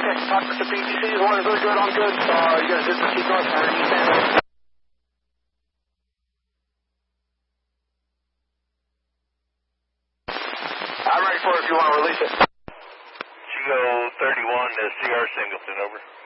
Okay, talk to the PTC. As long as they're good, I'm good. You guys just keep going for anything. I'm ready for it if you want to release it. Chico 31 to CR Singleton, over.